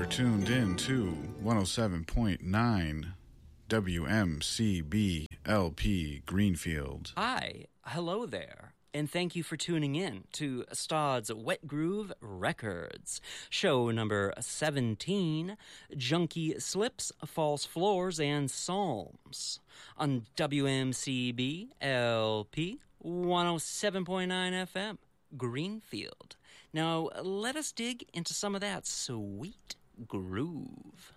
tuned in to 107.9 WMCB LP Greenfield. Hi, hello there, and thank you for tuning in to Stod's Wet Groove Records, show number 17, Junkie Slips, False Floors, and Psalms, on WMCB LP 107.9 FM, Greenfield. Now, let us dig into some of that sweet groove.